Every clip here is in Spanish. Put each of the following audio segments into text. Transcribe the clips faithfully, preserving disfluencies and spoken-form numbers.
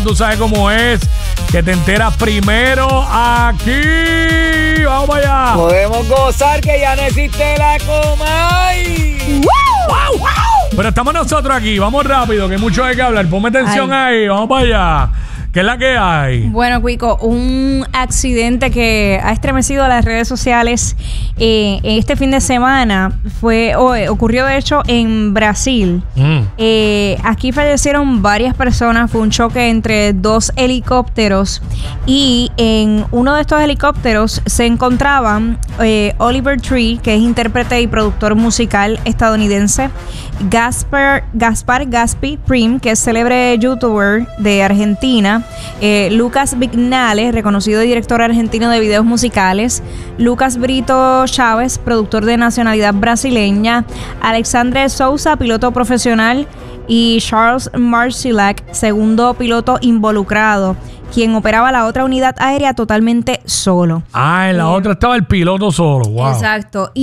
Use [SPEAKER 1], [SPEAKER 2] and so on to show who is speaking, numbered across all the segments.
[SPEAKER 1] Tú sabes cómo es, que te enteras primero aquí. Vamos para allá.
[SPEAKER 2] Podemos gozar que ya no existe la Comay.
[SPEAKER 1] ¡Wow! ¡Wow! Pero estamos nosotros aquí. Vamos rápido, que hay mucho de qué hablar. Ponme atención
[SPEAKER 3] Ay.
[SPEAKER 1] ahí. Vamos para allá. ¿Qué es la que hay?
[SPEAKER 3] Bueno, Cuico, un accidente que ha estremecido las redes sociales eh, este fin de semana fue o, ocurrió de hecho en Brasil.
[SPEAKER 1] Mm.
[SPEAKER 3] Eh, aquí fallecieron varias personas. Fue un choque entre dos helicópteros y en uno de estos helicópteros se encontraban eh, Oliver Tree, que es intérprete y productor musical estadounidense, Gaspar, Gaspar Gaspi Prim, que es célebre youtuber de Argentina, Eh, Lucas Vignales, reconocido director argentino de videos musicales, Lucas Brito Chávez, productor de nacionalidad brasileña, Alexandre Sousa, piloto profesional, y Charles Marcilac, segundo piloto involucrado, quien operaba la otra unidad aérea totalmente solo.
[SPEAKER 1] Ah, en la
[SPEAKER 3] Eh,
[SPEAKER 1] otra estaba el piloto solo. Wow.
[SPEAKER 3] Exacto.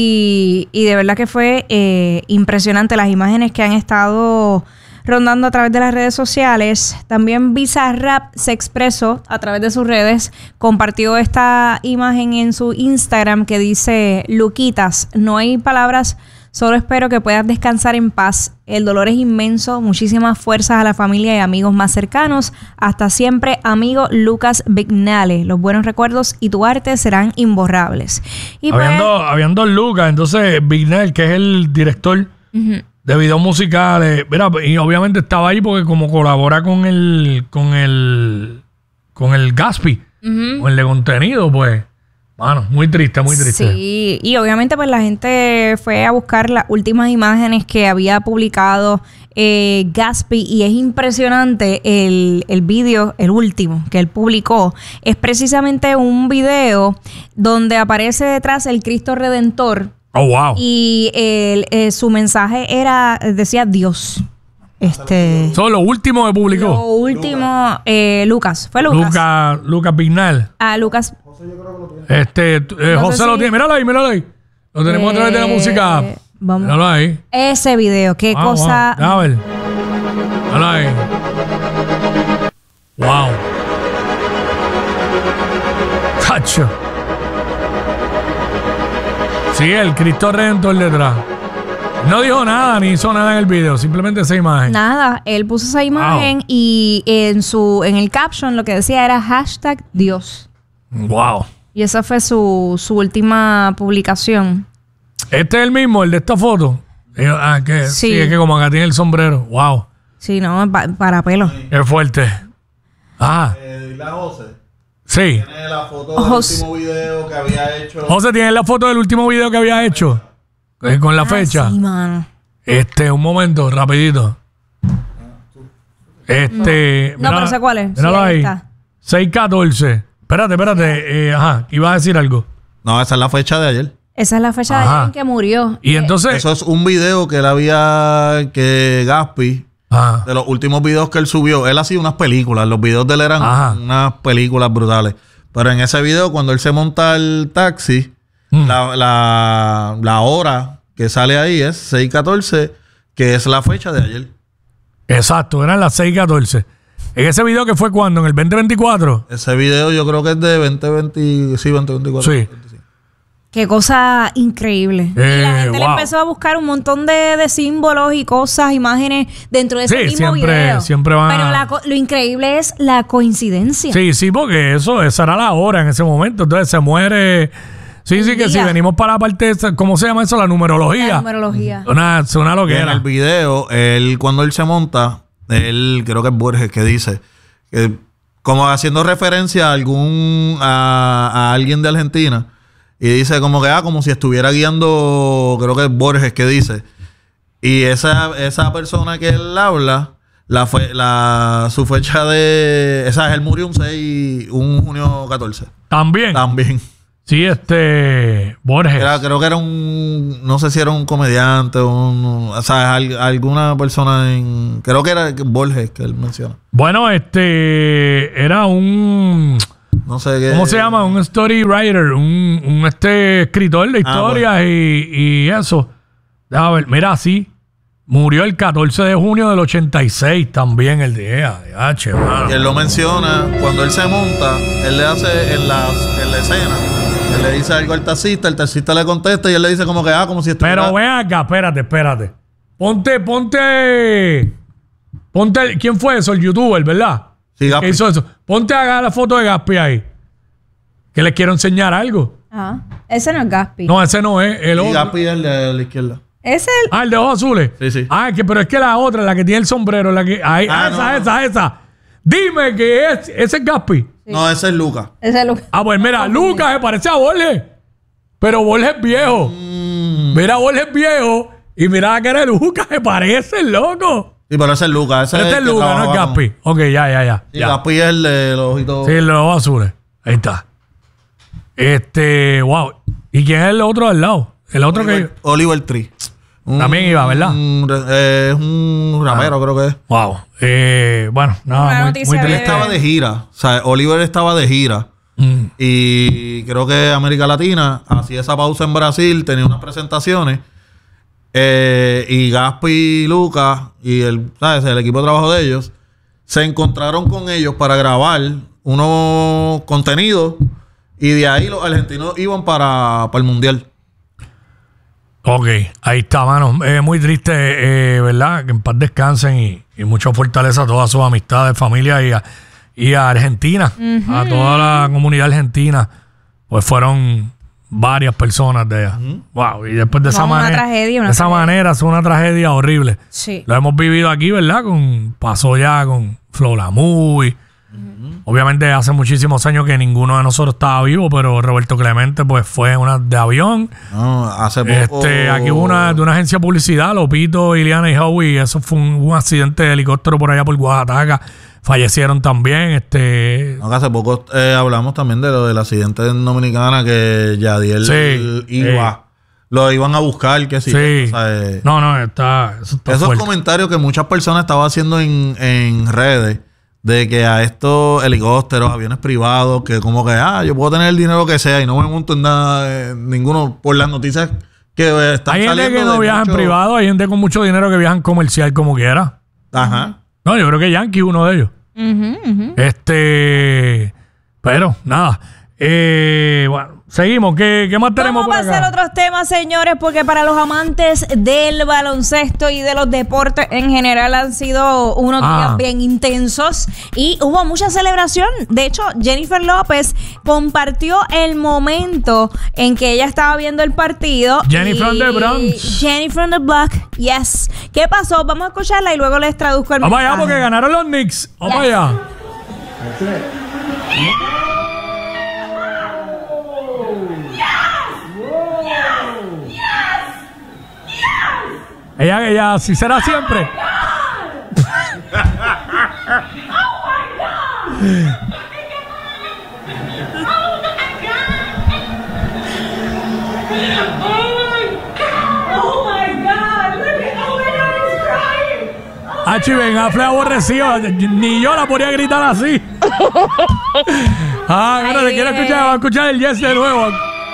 [SPEAKER 3] Y, y de verdad que fue eh, impresionante las imágenes que han estado rondando a través de las redes sociales. También Bizarrap se expresó a través de sus redes, compartió esta imagen en su Instagram que dice: Luquitas, no hay palabras, solo espero que puedas descansar en paz. El dolor es inmenso, muchísimas fuerzas a la familia y amigos más cercanos. Hasta siempre, amigo Lucas Vignales. Los buenos recuerdos y tu arte serán imborrables. Y
[SPEAKER 1] Habían,
[SPEAKER 3] pues,
[SPEAKER 1] dos, habían dos Lucas, entonces Vignel, que es el director
[SPEAKER 3] uh-huh.
[SPEAKER 1] de videos musicales, mira, y obviamente estaba ahí porque como colabora con el con el con el Gaspi,
[SPEAKER 3] uh-huh.
[SPEAKER 1] con el de contenido, pues, mano, muy triste, muy triste.
[SPEAKER 3] Sí, y obviamente pues la gente fue a buscar las últimas imágenes que había publicado eh, Gaspi, y es impresionante el, el video, el último que él publicó. Es precisamente un video donde aparece detrás el Cristo Redentor.
[SPEAKER 1] Oh, wow.
[SPEAKER 3] Y el, eh, su mensaje era, decía Dios. Este.
[SPEAKER 1] Eso es lo último que publicó.
[SPEAKER 3] Lo último, eh, Lucas. Fue Lucas.
[SPEAKER 1] Lucas, Lucas Vignal.
[SPEAKER 3] Ah, Lucas.
[SPEAKER 1] Este, eh,
[SPEAKER 3] No
[SPEAKER 1] José
[SPEAKER 3] sé
[SPEAKER 1] lo
[SPEAKER 3] si-
[SPEAKER 1] tiene. Míralo ahí, míralo ahí. Lo tenemos a través de la
[SPEAKER 3] Eh,
[SPEAKER 1] música.
[SPEAKER 3] vamos.
[SPEAKER 1] Míralo ahí.
[SPEAKER 3] Ese video, qué
[SPEAKER 1] Vamos,
[SPEAKER 3] cosa.
[SPEAKER 1] vamos. A ver. Míralo ahí. Wow. Tacho. Sí, el Cristo Redentor detrás. No dijo nada ni hizo nada en el video, simplemente esa imagen.
[SPEAKER 3] Nada, él puso esa imagen
[SPEAKER 1] Wow.
[SPEAKER 3] y en su en el caption lo que decía era hashtag Dios.
[SPEAKER 1] Wow.
[SPEAKER 3] Y esa fue su, su última publicación.
[SPEAKER 1] Este es el mismo, el de esta foto. Eh, Ah, que, sí.
[SPEAKER 3] Sí.
[SPEAKER 1] Es que como acá tiene el sombrero. Wow.
[SPEAKER 3] Sí, no, pa- para pelo.
[SPEAKER 1] Qué fuerte. Ah,
[SPEAKER 4] Eh, dile a José.
[SPEAKER 1] sí.
[SPEAKER 4] Tiene la foto
[SPEAKER 3] José.
[SPEAKER 4] del último video que había hecho.
[SPEAKER 1] José, ¿tienes la foto del último video que había hecho? Eh, Con la
[SPEAKER 3] Ah,
[SPEAKER 1] fecha.
[SPEAKER 3] sí, mano.
[SPEAKER 1] Este, un momento, rapidito. Este...
[SPEAKER 3] No, pero sé cuál es.
[SPEAKER 1] Míralo
[SPEAKER 3] Sí, ahí
[SPEAKER 1] ahí.
[SPEAKER 3] está.
[SPEAKER 1] seis catorce. Espérate, espérate. Eh, ajá, ibas a decir algo.
[SPEAKER 4] No, esa es la fecha de ayer.
[SPEAKER 3] Esa es la fecha de
[SPEAKER 1] Ajá.
[SPEAKER 3] ayer en que murió.
[SPEAKER 1] Y
[SPEAKER 3] Eh,
[SPEAKER 1] entonces...
[SPEAKER 4] Eso es un video que él había. Que Gaspi.
[SPEAKER 1] Ajá.
[SPEAKER 4] De los últimos videos que él subió. Él hacía unas películas. Los videos de él eran
[SPEAKER 1] Ajá.
[SPEAKER 4] unas películas brutales. Pero en ese video, cuando él se monta el taxi,
[SPEAKER 1] Mm.
[SPEAKER 4] la, la, la hora que sale ahí es seis catorce, que es la fecha de ayer.
[SPEAKER 1] Exacto, eran las seis catorce. En ese video que fue cuando, en el veinte veinticuatro.
[SPEAKER 4] Ese video yo creo que es de veinte veinte, sí, veinte veinticuatro.
[SPEAKER 1] Sí.
[SPEAKER 4] veinticinco.
[SPEAKER 3] Qué cosa increíble.
[SPEAKER 1] Eh,
[SPEAKER 3] y la gente le
[SPEAKER 1] wow.
[SPEAKER 3] empezó a buscar un montón de, de símbolos y cosas, imágenes dentro de ese
[SPEAKER 1] Sí,
[SPEAKER 3] mismo
[SPEAKER 1] siempre-
[SPEAKER 3] video.
[SPEAKER 1] siempre van
[SPEAKER 3] Pero
[SPEAKER 1] a-
[SPEAKER 3] la co- lo increíble es la coincidencia.
[SPEAKER 1] Sí, sí, porque eso, esa era la hora en ese momento. Entonces se muere. Sí, sí, que si
[SPEAKER 3] día.
[SPEAKER 1] venimos para la parte, esa- ¿cómo se llama eso? La numerología.
[SPEAKER 3] La numerología.
[SPEAKER 1] Una, es una
[SPEAKER 4] Y en
[SPEAKER 1] loquera.
[SPEAKER 4] el video, él cuando él se monta, él creo que es Borges que dice, que como haciendo referencia a algún a, a alguien de Argentina, y dice como que ah, como si estuviera guiando, creo que es Borges que dice, y esa, esa persona que él habla, la, fe, la su fecha de esa él murió un seis, un junio catorce.
[SPEAKER 1] También.
[SPEAKER 4] También.
[SPEAKER 1] Sí, este. Borges.
[SPEAKER 4] Era, creo que era un, no sé si era un comediante, un, o sea, al- alguna persona en, creo que era Borges que él menciona.
[SPEAKER 1] Bueno, este. Era un.
[SPEAKER 4] No sé qué.
[SPEAKER 1] ¿Cómo se llama? Un story writer. Un, un este escritor de
[SPEAKER 4] Ah,
[SPEAKER 1] historias y, y eso. Déjame ver. Mira, sí. Murió el catorce de junio del ochenta y seis también el día. H,
[SPEAKER 4] Y él lo menciona, cuando él se monta, él le hace en, las, en la escena, él le dice algo al taxista, el taxista le contesta y él le dice como que, ah, como si estuviera...
[SPEAKER 1] Pero ven acá, espérate, espérate. Ponte, ponte... Ponte... ¿Quién fue eso? El youtuber, ¿verdad?
[SPEAKER 4] Sí, Gaspi.
[SPEAKER 1] ¿Qué hizo eso? Ponte a la foto de Gaspi ahí. Que les quiero enseñar algo.
[SPEAKER 3] Ajá. Ese no es Gaspi.
[SPEAKER 1] No, ese no es. El
[SPEAKER 4] Y
[SPEAKER 1] otro.
[SPEAKER 4] Gaspi es el de la izquierda.
[SPEAKER 3] Es el...
[SPEAKER 1] Ah, el de ojos azules.
[SPEAKER 4] Sí, sí.
[SPEAKER 1] Ah, es que, pero es que la otra, la que tiene el sombrero, la que. Ahí,
[SPEAKER 4] Ah,
[SPEAKER 1] esa,
[SPEAKER 4] no, no.
[SPEAKER 1] esa, esa. Dime que es, ese es Gaspi.
[SPEAKER 4] No, ese es Lucas.
[SPEAKER 3] Ese es Lucas.
[SPEAKER 1] Ah, pues mira, Lucas se parece a Borges. Pero Borges es viejo.
[SPEAKER 4] Mm.
[SPEAKER 1] Mira, Borges es viejo. Y mira la cara de Lucas, se parece, loco.
[SPEAKER 4] Sí, pero ese es Lucas. Ese
[SPEAKER 1] Pero este es
[SPEAKER 4] el que
[SPEAKER 1] Lucas, no es
[SPEAKER 4] trabajaba con-
[SPEAKER 1] Gaspi. Ok, ya, ya, ya.
[SPEAKER 4] Sí,
[SPEAKER 1] ya.
[SPEAKER 4] Gaspi es el de los ojitos.
[SPEAKER 1] Sí, el de los ojos azules. Ahí está. Este, wow. ¿Y quién es el otro al lado? El otro
[SPEAKER 4] Oliver,
[SPEAKER 1] que.
[SPEAKER 4] Oliver Tree. Un-
[SPEAKER 1] También iba, ¿verdad?
[SPEAKER 4] un- eh, Es un rapero, creo que es.
[SPEAKER 1] Wow. Eh, bueno, nada,
[SPEAKER 3] Una
[SPEAKER 1] muy,
[SPEAKER 3] noticia
[SPEAKER 1] muy
[SPEAKER 3] de-
[SPEAKER 4] Él
[SPEAKER 1] triste.
[SPEAKER 4] estaba de gira. O sea, Oliver estaba de gira.
[SPEAKER 1] Mm.
[SPEAKER 4] Y creo que América Latina hacía esa pausa en Brasil, tenía unas presentaciones. eh, y Gaspi y Lucas y el, ¿sabes? el equipo de trabajo de ellos se encontraron con ellos para grabar unos contenidos. Y de ahí los argentinos iban para, para el mundial.
[SPEAKER 1] Ok, ahí está, mano. Eh, muy triste, eh, ¿verdad? Que en paz descansen y, y mucha fortaleza a todas sus amistades, familia y a, y a Argentina, a toda la comunidad argentina. Pues fueron varias personas de allá. Wow, y después de esa
[SPEAKER 3] No, una
[SPEAKER 1] manera.
[SPEAKER 3] tragedia, una
[SPEAKER 1] de esa
[SPEAKER 3] tragedia.
[SPEAKER 1] manera, es una tragedia horrible.
[SPEAKER 3] Sí.
[SPEAKER 1] Lo hemos vivido aquí, ¿verdad? Con, pasó ya con Flo Lamuy. Obviamente hace muchísimos años que ninguno de nosotros estaba vivo, pero Roberto Clemente pues fue en una de avión.
[SPEAKER 4] No, hace poco.
[SPEAKER 1] Este, aquí hubo una de una agencia de publicidad, Lopito, Iliana y Howie, eso fue un, un accidente de helicóptero por allá por Oaxaca. Fallecieron también, este.
[SPEAKER 4] No, que hace poco eh, hablamos también de lo del accidente en Dominicana que Yadiel
[SPEAKER 1] Sí,
[SPEAKER 4] iba. Lo iban a buscar, que sí.
[SPEAKER 1] Sí.
[SPEAKER 4] o sea, eh,
[SPEAKER 1] No, no, está. Eso está
[SPEAKER 4] esos
[SPEAKER 1] fuerte.
[SPEAKER 4] comentarios que muchas personas estaban haciendo en, en redes de que a estos helicópteros, aviones privados, que como que, ah, yo puedo tener el dinero que sea y no me monto en nada, eh, ninguno, por las noticias que eh, están
[SPEAKER 1] Hay gente
[SPEAKER 4] saliendo.
[SPEAKER 1] que no
[SPEAKER 4] de
[SPEAKER 1] viaja en
[SPEAKER 4] mucho-
[SPEAKER 1] privado, hay gente con mucho dinero que viaja en comercial como quiera.
[SPEAKER 4] Ajá.
[SPEAKER 1] No, yo creo que Yankee es uno de ellos.
[SPEAKER 3] Ujú, ujú.
[SPEAKER 1] Este. Pero, nada. Eh, bueno, seguimos. ¿Qué, qué más tenemos
[SPEAKER 3] Vamos
[SPEAKER 1] por
[SPEAKER 3] a pasar a
[SPEAKER 1] acá?
[SPEAKER 3] otros temas, señores, porque para los amantes del baloncesto y de los deportes en general han sido unos
[SPEAKER 1] Ah.
[SPEAKER 3] días bien intensos y hubo mucha celebración. De hecho, Jennifer López compartió el momento en que ella estaba viendo el partido.
[SPEAKER 1] Jenny
[SPEAKER 3] y-
[SPEAKER 1] from the Bronx.
[SPEAKER 3] Jenny from the Block, yes. ¿Qué pasó? Vamos a escucharla y luego les traduzco el
[SPEAKER 1] Vamos allá
[SPEAKER 3] mensaje.
[SPEAKER 1] porque ganaron los Knicks. Vamos
[SPEAKER 3] Yes.
[SPEAKER 1] allá. Ella, ella, así será siempre. Ah, chiven, a Fle aborrecido. Ni yo la podía gritar así. Ah, mira, te quiero escuchar. Vamos a escuchar el yes de nuevo.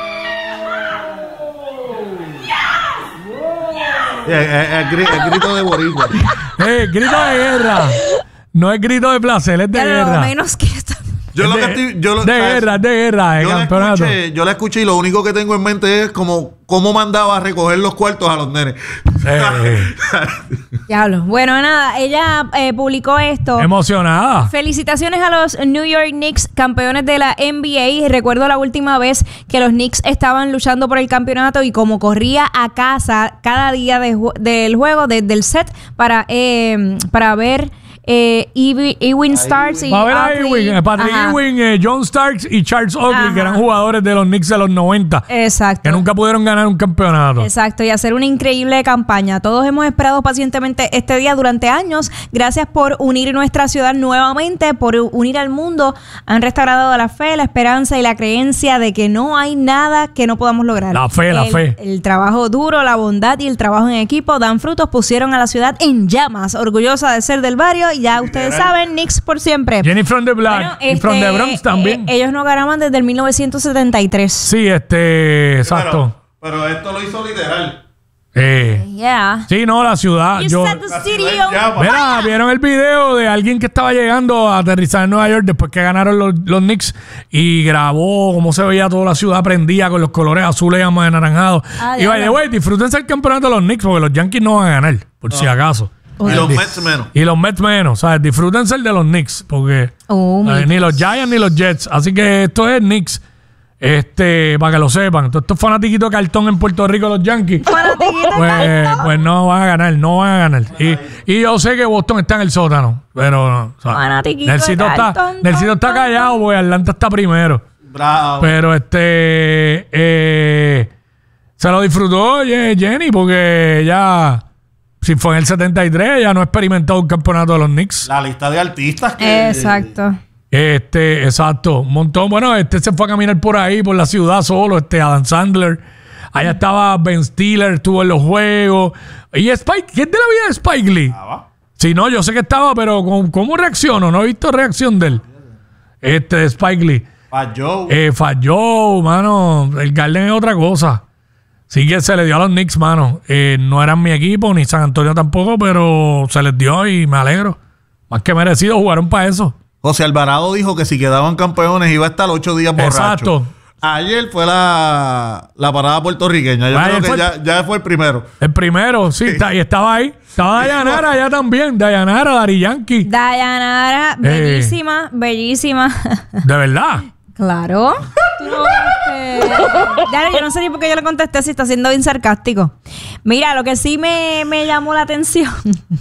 [SPEAKER 4] Sí, es, es- es gri- es grito de boricua.
[SPEAKER 1] Eh, grito de guerra. No es grito de placer, es de
[SPEAKER 3] Ya lo
[SPEAKER 1] guerra.
[SPEAKER 3] menos que esto.
[SPEAKER 4] Yo
[SPEAKER 1] Es
[SPEAKER 4] lo
[SPEAKER 1] de,
[SPEAKER 4] que estoy, yo lo,
[SPEAKER 1] de
[SPEAKER 4] ¿sabes?
[SPEAKER 1] guerra, de guerra, de
[SPEAKER 4] Yo la,
[SPEAKER 1] campeonato.
[SPEAKER 4] escuché, yo la escuché y lo único que tengo en mente es como cómo mandaba a recoger los cuartos a los nenes.
[SPEAKER 1] Eh,
[SPEAKER 3] Diablo. Bueno, nada, ella eh, publicó esto.
[SPEAKER 1] emocionada.
[SPEAKER 3] Felicitaciones a los New York Knicks, campeones de la N B A. Recuerdo la última vez que los Knicks estaban luchando por el campeonato y como corría a casa cada día de ju- del juego, desde el set, para, eh, para ver eh, Ewi- Ewing Starks y
[SPEAKER 1] Va a ver a
[SPEAKER 3] Oakley.
[SPEAKER 1] Ewing, eh, Patrick
[SPEAKER 3] Ajá.
[SPEAKER 1] Ewing, eh, John Starks y Charles Oakley,
[SPEAKER 3] Ajá.
[SPEAKER 1] que eran jugadores de los Knicks de los noventa,
[SPEAKER 3] Exacto.
[SPEAKER 1] que nunca pudieron ganar un campeonato.
[SPEAKER 3] Exacto, y hacer una increíble campaña. Todos hemos esperado pacientemente este día durante años. Gracias por unir nuestra ciudad nuevamente, por unir al mundo. Han restaurado la fe, la esperanza y la creencia de que no hay nada que no podamos lograr.
[SPEAKER 1] La fe, la
[SPEAKER 3] el,
[SPEAKER 1] fe.
[SPEAKER 3] El trabajo duro, la bondad y el trabajo en equipo dan frutos, pusieron a la ciudad en llamas. Orgullosa de ser del barrio y ya ustedes saben, Knicks por siempre.
[SPEAKER 1] Jenny from the Black
[SPEAKER 3] Bueno,
[SPEAKER 1] y from
[SPEAKER 3] este,
[SPEAKER 1] the Bronx también.
[SPEAKER 3] eh, ellos no ganaban desde el mil novecientos setenta y tres.
[SPEAKER 1] sí, este, exacto.
[SPEAKER 4] Pero, pero esto lo hizo literal.
[SPEAKER 1] Eh,
[SPEAKER 3] Yeah.
[SPEAKER 1] sí, no, la ciudad.
[SPEAKER 3] You
[SPEAKER 1] Yo,
[SPEAKER 3] said the city on
[SPEAKER 4] Ya, pa-
[SPEAKER 1] Mira, ¿vieron el video de alguien que estaba llegando a aterrizar en Nueva York después que ganaron los, los Knicks y grabó cómo se veía toda la ciudad prendida con los colores azules y anaranjados?
[SPEAKER 3] Ah,
[SPEAKER 1] y by
[SPEAKER 3] diablo.
[SPEAKER 1] the way, disfrútense el campeonato de los Knicks porque los Yankees no van a ganar, por si acaso.
[SPEAKER 4] Y los Mets menos.
[SPEAKER 1] Y los Mets menos, ¿sabes? Disfrútense el de los Knicks porque
[SPEAKER 3] Oh,
[SPEAKER 1] eh,
[SPEAKER 3] mi
[SPEAKER 1] ni los Giants ni los Jets. Así que esto es Knicks. Este, para que lo sepan. Todos estos fanatiquitos de cartón en Puerto Rico, los Yankees.
[SPEAKER 3] Fanatiquito de
[SPEAKER 1] Pues,
[SPEAKER 3] cartón.
[SPEAKER 1] pues no van a ganar, no van a ganar. Y, y yo sé que Boston está en el sótano, pero no. o sea,
[SPEAKER 3] Fanatiquito
[SPEAKER 1] Nelsito
[SPEAKER 3] de
[SPEAKER 1] está,
[SPEAKER 3] cartón,
[SPEAKER 1] Nelsito está
[SPEAKER 3] ton,
[SPEAKER 1] callado porque Atlanta está primero.
[SPEAKER 4] Bravo.
[SPEAKER 1] Pero este eh, se lo disfrutó Ye- Jenny porque ya, si fue en el setenta y tres, ya no ha experimentado un campeonato de los Knicks.
[SPEAKER 4] La lista de artistas que...
[SPEAKER 3] Exacto.
[SPEAKER 1] Este, exacto, un montón. Bueno, este se fue a caminar por ahí, por la ciudad solo, este Adam Sandler. Allá estaba Ben Stiller, estuvo en los juegos. Y Spike, ¿qué es de la vida de Spike Lee? Sí, no, yo sé que estaba, pero ¿cómo, cómo reacciono? No he visto reacción de él. Este, de Spike Lee.
[SPEAKER 4] Pa' Joe.
[SPEAKER 1] Eh, falló, mano. El Garden es otra cosa. Sí que se le dio a los Knicks, mano. Eh, no eran mi equipo, ni San Antonio tampoco, pero se les dio y me alegro. Más que merecido, jugaron para eso.
[SPEAKER 4] José Alvarado dijo que si quedaban campeones iba a estar ocho días borracho.
[SPEAKER 1] Exacto.
[SPEAKER 4] Ayer fue la, la parada puertorriqueña. Yo
[SPEAKER 1] Ayer
[SPEAKER 4] creo que
[SPEAKER 1] fue-
[SPEAKER 4] ya, ya fue el primero.
[SPEAKER 1] El primero, sí, está- y estaba ahí. Estaba Dayanara allá también. Dayanara, Dari Yankee.
[SPEAKER 3] Dayanara, bellísima, bellísima.
[SPEAKER 1] De verdad.
[SPEAKER 3] Claro. Tú no viste. Ya, yo no sé ni por qué yo le contesté si está siendo bien sarcástico. Mira, lo que sí me, me llamó la atención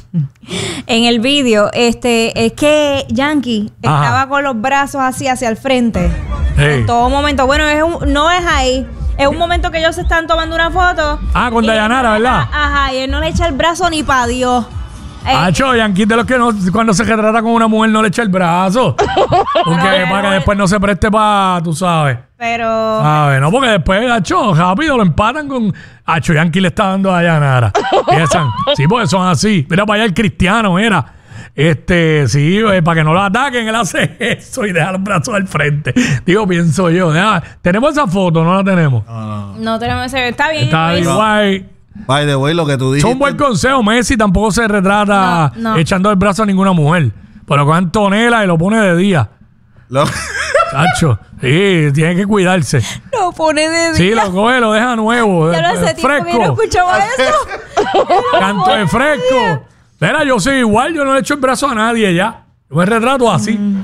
[SPEAKER 3] en el vídeo este, es que Yankee
[SPEAKER 1] Ajá.
[SPEAKER 3] estaba con los brazos así hacia el frente.
[SPEAKER 1] Sí.
[SPEAKER 3] En todo momento. Bueno, es un- no es ahí. Es un momento que ellos se están tomando una foto.
[SPEAKER 1] Ah, con
[SPEAKER 3] y-
[SPEAKER 1] Dayanara, ¿verdad?
[SPEAKER 3] Ajá, y él no le echa el brazo ni para Dios. Eh,
[SPEAKER 1] Hacho, Yankee de los que no, cuando se retrata con una mujer no le echa el brazo. Porque
[SPEAKER 3] Pero-
[SPEAKER 1] para que después no se preste para, tú sabes.
[SPEAKER 3] pero.
[SPEAKER 1] ¿Sabes? No, porque después, Hacho, rápido lo empatan con. Hacho, Yankee le está dando a Dayanara. Piensan, sí, porque son así. Mira para allá el cristiano, mira. Este, sí, eh, para que no lo ataquen, él hace eso y deja los brazos al frente. Digo, pienso yo. deja- ¿Tenemos esa foto? No la tenemos.
[SPEAKER 3] No tenemos ese. Está bien.
[SPEAKER 1] Está
[SPEAKER 3] pues.
[SPEAKER 1] igual.
[SPEAKER 4] By the way, lo que tú
[SPEAKER 1] Es
[SPEAKER 4] dijiste.
[SPEAKER 1] un buen consejo. Messi tampoco se retrata
[SPEAKER 3] No, no.
[SPEAKER 1] echando el brazo a ninguna mujer. Pero con Antonella y lo pone de día.
[SPEAKER 4] Lo-
[SPEAKER 1] Chacho, sí, tiene que cuidarse.
[SPEAKER 3] Lo pone de
[SPEAKER 1] Sí,
[SPEAKER 3] día.
[SPEAKER 1] lo coge, lo deja nuevo.
[SPEAKER 3] Ya no
[SPEAKER 1] eh,
[SPEAKER 3] hace tiempo que yo no
[SPEAKER 1] fresco.
[SPEAKER 3] escuchaba eso.
[SPEAKER 1] Canto de fresco. Mira, yo soy igual, yo no le echo el brazo a nadie ya. Yo me retrato así.
[SPEAKER 3] Mm.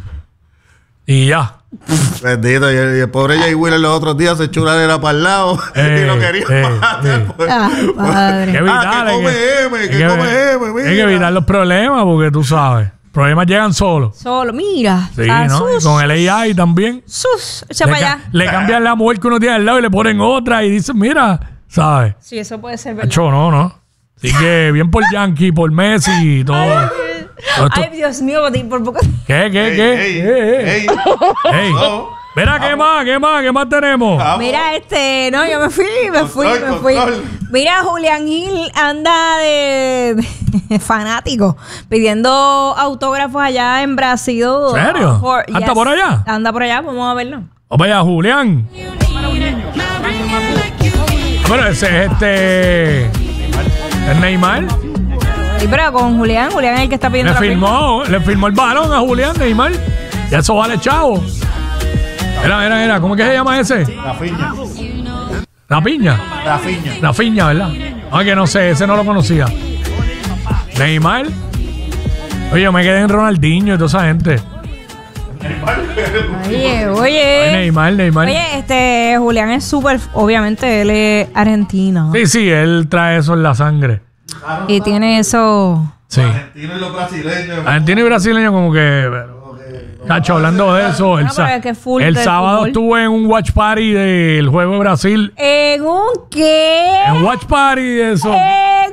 [SPEAKER 1] Y ya.
[SPEAKER 4] Bendito. Y el, y el pobre Jay Wheeler los otros días se echó una arena para el lado
[SPEAKER 1] Eh,
[SPEAKER 4] y lo quería
[SPEAKER 1] eh,
[SPEAKER 4] matar.
[SPEAKER 1] eh.
[SPEAKER 4] pues.
[SPEAKER 3] Ah,
[SPEAKER 1] Hay que
[SPEAKER 3] padre.
[SPEAKER 1] evitar,
[SPEAKER 4] Ah, que
[SPEAKER 1] hay
[SPEAKER 4] come
[SPEAKER 1] que-
[SPEAKER 4] M,
[SPEAKER 1] hay
[SPEAKER 4] que come M, mira.
[SPEAKER 1] Hay que evitar los problemas porque tú sabes. Problemas llegan solos.
[SPEAKER 3] Solo, mira.
[SPEAKER 1] Sí,
[SPEAKER 3] Ah,
[SPEAKER 1] ¿no? Y
[SPEAKER 3] sus,
[SPEAKER 1] con el A I también.
[SPEAKER 3] sus. Echa
[SPEAKER 1] Le,
[SPEAKER 3] para
[SPEAKER 1] ca-
[SPEAKER 3] allá.
[SPEAKER 1] le cambian la mujer que uno tiene al lado y le ponen otra y dicen, mira, ¿sabes?
[SPEAKER 3] Sí, eso puede ser verdad.
[SPEAKER 1] Hacho, no, no. Así que bien por Yankee, por Messi y todo. todo esto.
[SPEAKER 3] Ay, Dios mío, por poco.
[SPEAKER 1] ¿Qué, qué,
[SPEAKER 4] Ey,
[SPEAKER 1] qué?
[SPEAKER 4] ey,
[SPEAKER 1] Eh, eh.
[SPEAKER 4] ey.
[SPEAKER 1] Ey.
[SPEAKER 4] No.
[SPEAKER 1] Mira, ¿qué más? ¿Qué más? ¿Qué más tenemos?
[SPEAKER 4] Vamos.
[SPEAKER 3] Mira, este, no, yo me fui, me fui,
[SPEAKER 4] Control,
[SPEAKER 3] me fui.
[SPEAKER 4] control.
[SPEAKER 3] Mira, Julián Gil anda de, de fanático pidiendo autógrafos allá en Brasil.
[SPEAKER 1] ¿En serio?
[SPEAKER 3] Por-
[SPEAKER 1] ¿Anda
[SPEAKER 3] yes.
[SPEAKER 1] por allá?
[SPEAKER 3] Anda por allá, vamos a verlo.
[SPEAKER 1] Vamos allá, Julián. Bueno, ese es este. ¿Es Neymar?
[SPEAKER 3] Sí, pero con Julián, Julián es el que está pidiendo
[SPEAKER 1] Le
[SPEAKER 3] la firma.
[SPEAKER 1] firmó, le firmó el balón a Julián Neymar. Y eso vale, chavo. Mira, mira, mira. ¿Cómo es que se llama ese?
[SPEAKER 4] La fiña.
[SPEAKER 1] La piña.
[SPEAKER 4] La fiña.
[SPEAKER 1] La fiña, ¿verdad? Ah, que no sé, ese no lo conocía. Neymar. Oye, yo me quedé en Ronaldinho y toda esa gente.
[SPEAKER 3] Oye,
[SPEAKER 1] Ay,
[SPEAKER 3] oye.
[SPEAKER 1] Neymar, Neymar.
[SPEAKER 3] Oye, este, Julián es súper, obviamente él es argentino.
[SPEAKER 1] Sí, sí, él trae eso en la sangre.
[SPEAKER 3] Y tiene eso.
[SPEAKER 1] Sí.
[SPEAKER 4] Argentino y los brasileños.
[SPEAKER 1] Argentino y brasileño como que... pero, Cacho, hablando de eso, el,
[SPEAKER 3] No, pero
[SPEAKER 1] sa-
[SPEAKER 3] es que es full
[SPEAKER 1] el
[SPEAKER 3] del
[SPEAKER 1] sábado
[SPEAKER 3] fútbol.
[SPEAKER 1] estuve en un watch party del juego de Brasil.
[SPEAKER 3] ¿En un qué?
[SPEAKER 1] En watch party de eso.
[SPEAKER 3] ¿En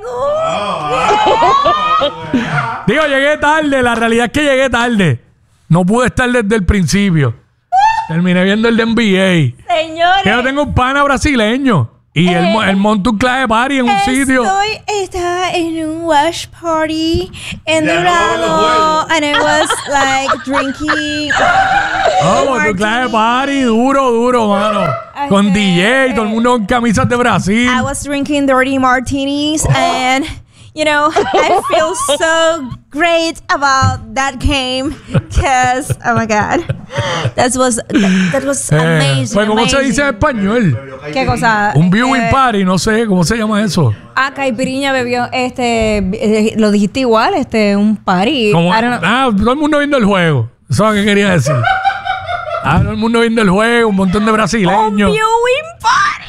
[SPEAKER 3] un
[SPEAKER 1] Digo, llegué tarde. La realidad es que llegué tarde. No pude estar desde el principio. Terminé viendo el de N B A.
[SPEAKER 3] Señores.
[SPEAKER 1] Que yo tengo un pana brasileño. Y él, mo- él montó un clase de party en un sitio.
[SPEAKER 3] Estoy, estaba en un wash party en
[SPEAKER 4] Ya no va a ver los
[SPEAKER 3] Dorado,
[SPEAKER 4] juegos.
[SPEAKER 3] and I was like drinking.
[SPEAKER 1] Oh, montó un clase de party duro, duro, mano.
[SPEAKER 3] Ay,
[SPEAKER 1] Con
[SPEAKER 3] sí.
[SPEAKER 1] D J, todo el mundo con camisas de Brasil.
[SPEAKER 3] I was drinking dirty martinis, and you know, I feel so great about that game because, oh my god, that was that, that was
[SPEAKER 1] Eh,
[SPEAKER 3] amazing.
[SPEAKER 1] pues, ¿cómo se dice en
[SPEAKER 3] amazing.
[SPEAKER 1] español?
[SPEAKER 3] ¿Qué cosa?
[SPEAKER 1] Un viewing
[SPEAKER 3] Eh,
[SPEAKER 1] party, no sé, ¿cómo se llama eso?
[SPEAKER 3] Ah, Caipiriña bebió, este, eh, lo dijiste igual, este, un party.
[SPEAKER 1] Como,
[SPEAKER 3] I don't know.
[SPEAKER 1] ah, todo el mundo viendo el juego. Eso es lo que quería decir. Ah, todo el mundo viendo el juego, un montón de
[SPEAKER 3] Un
[SPEAKER 1] brasileños.
[SPEAKER 3] viewing party.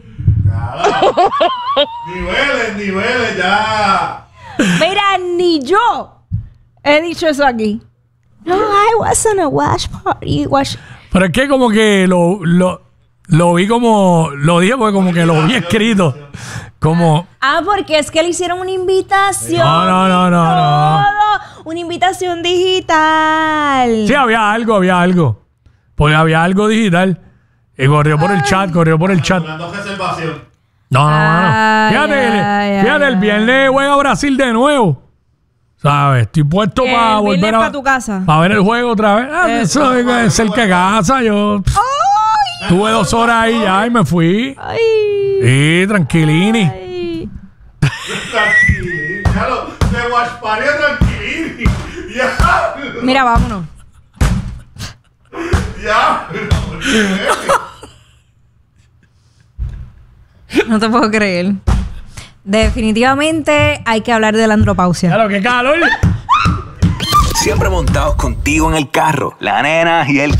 [SPEAKER 4] Niveles, niveles, ya.
[SPEAKER 3] Mira, ni yo he dicho eso aquí. No, I was on a watch party. Watch.
[SPEAKER 1] Pero es que como que lo, lo, lo vi como... Lo dije porque como que lo vi escrito. Como...
[SPEAKER 3] Ah, porque es que le hicieron una invitación.
[SPEAKER 1] No, no, no, no, no.
[SPEAKER 3] todo. Una invitación digital.
[SPEAKER 1] Sí, había algo, había algo. Porque había algo digital. Y corrió por el chat, corrió por el chat.
[SPEAKER 4] Dando reservación.
[SPEAKER 1] No, no,
[SPEAKER 3] Ay,
[SPEAKER 1] mano. Fíjate,
[SPEAKER 3] ay, ay,
[SPEAKER 1] fíjate, el
[SPEAKER 3] ay.
[SPEAKER 1] viernes juega Brasil de nuevo. ¿Sabes? Estoy puesto
[SPEAKER 3] Que
[SPEAKER 1] para
[SPEAKER 3] el
[SPEAKER 1] volver
[SPEAKER 3] viernes
[SPEAKER 1] a...
[SPEAKER 3] pa' tu casa.
[SPEAKER 1] Para ver el juego otra vez. Ah,
[SPEAKER 3] Eh,
[SPEAKER 1] eso es cerca de casa. Yo pff,
[SPEAKER 3] Ay,
[SPEAKER 1] tuve dos horas ahí ya y me fui.
[SPEAKER 3] ay,
[SPEAKER 1] Y tranquilini.
[SPEAKER 3] ay.
[SPEAKER 4] Tranquilín. Ya lo. De Watch Party a tranquilín. Ya.
[SPEAKER 3] Mira, vámonos.
[SPEAKER 4] Ya.
[SPEAKER 3] No te puedo creer. Definitivamente hay que hablar de la andropausia.
[SPEAKER 1] Claro, qué calor.
[SPEAKER 5] Siempre montados contigo en el carro, la nena y el